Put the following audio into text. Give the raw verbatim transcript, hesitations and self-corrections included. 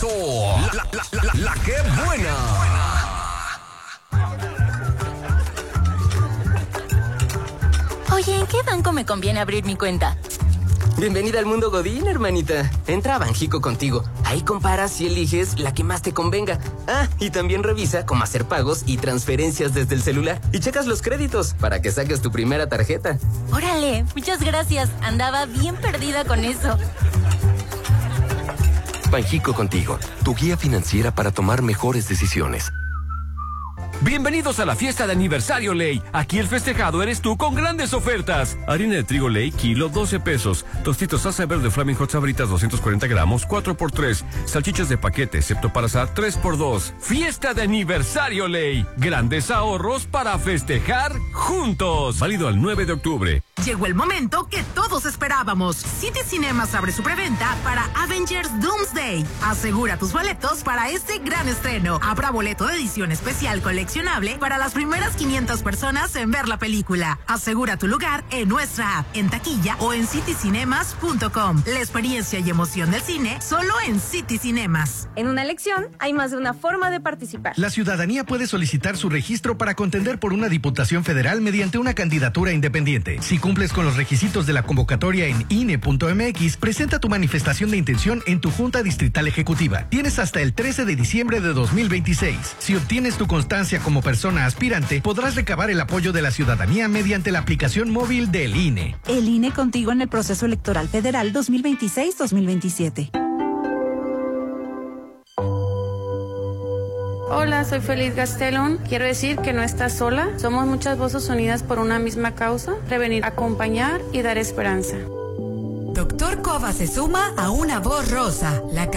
regreso. La, la, la, la, la que buena. Oye, ¿en qué banco me conviene abrir mi cuenta? Bienvenida al mundo Godín, hermanita. Entra a Banjico Contigo. Ahí comparas y eliges la que más te convenga. Ah, y también revisa cómo hacer pagos y transferencias desde el celular. Y checas los créditos para que saques tu primera tarjeta. Órale, muchas gracias. Andaba bien perdida con eso. Banjico Contigo, tu guía financiera para tomar mejores decisiones. Bienvenidos a la fiesta de aniversario Ley. Aquí el festejado eres tú con grandes ofertas. Harina de trigo Ley, kilo, doce pesos. Tostitos salsa verde Flaming Hot Sabritas, doscientos cuarenta gramos, cuatro por tres. Salchichas de paquete, excepto para asar, tres por dos. Fiesta de aniversario Ley. Grandes ahorros para festejar juntos. Válido al nueve de octubre. Llegó el momento que todos esperábamos. City Cinemas abre su preventa para Avengers Doomsday. Asegura tus boletos para este gran estreno. Habrá boleto de edición especial coleccionable para las primeras quinientas personas en ver la película. Asegura tu lugar en nuestra app, en taquilla o en city cinemas punto com. La experiencia y emoción del cine solo en City Cinemas. En una elección hay más de una forma de participar. La ciudadanía puede solicitar su registro para contender por una diputación federal mediante una candidatura independiente. Si cumples con los requisitos de la convocatoria en I N E punto M X, presenta tu manifestación de intención en tu Junta Distrital Ejecutiva. Tienes hasta el trece de diciembre de dos mil veintiséis. Si obtienes tu constancia como persona aspirante, podrás recabar el apoyo de la ciudadanía mediante la aplicación móvil del I N E. El I N E contigo en el proceso electoral federal dos mil veintiséis dos mil veintisiete. Hola, soy Feliz Gastelum. Quiero decir que no estás sola. Somos muchas voces unidas por una misma causa: prevenir, acompañar y dar esperanza. Doctor Cova se suma a Una Voz Rosa. La